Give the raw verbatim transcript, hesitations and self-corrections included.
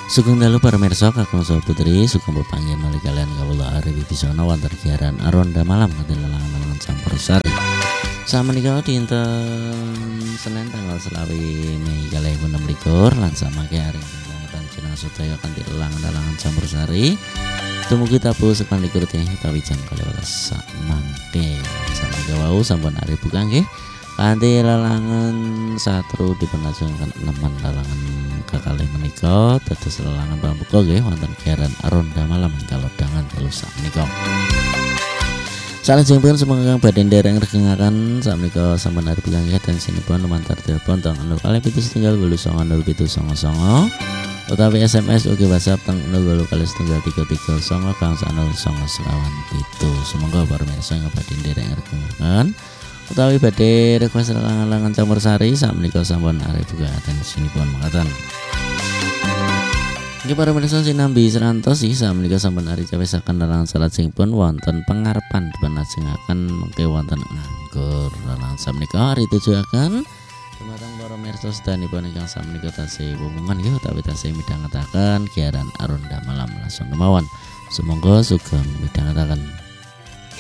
Sugeng dalu para mirsa kakang saha putri sugeng pepanggihan malih kalian kawula Ari Wibisana wonten giaran Aronda Malam kanthi lelangan-lelangan campursari. Samenika dinten Senin tanggal selawi Mei kalih ewu enem likur lan samangke ari ingkang jenengan sedaya kanthi lelangan-lelangan campursari. Dumugi tabuh sekpan likur teh utawi jam kalih welas samangke. Samangke wau sampun ari buka nggih. Kanthi lelangan satru dipunlajengaken eneman lelangan kekalih menika dados lelangan pambuka nggih wonten giaran Aronda Malam kalodhangan telu sakmenika. Salajengipun sumangga badhe ndereng regengaken sakmenika sampun ari buka nggih dan sinipun lumantar telepon teng nol kalih pitu setunggal wolu sanga nol pitu sanga sanga utawi S M S ugi WhatsApp teng nol wolu kalih setunggal tiga tiga sanga gangsal nol sanga sekawan pitu. Sumangga para mirsa ingkang badhe ndereng regengaken utawi badhe request lelangan-lelangan campursari sakmenika sampun arep buka ten sinipun mangkaten. Nggih para mirsa sinambi serantos sih sakmenika sampun ari cawisaken lelangan salajengipun wonten pengarepan dipunlajengaken mengke wonten nganggur. Lelangan sakmenika ari tujuaken dumateng para mirsa sedanipun ingkang sakmenika tasih wumungan nggih utawi tasih midhangetaken giaran Aronda Malam langsung kemawon. Sumangga sugeng midhangetaken.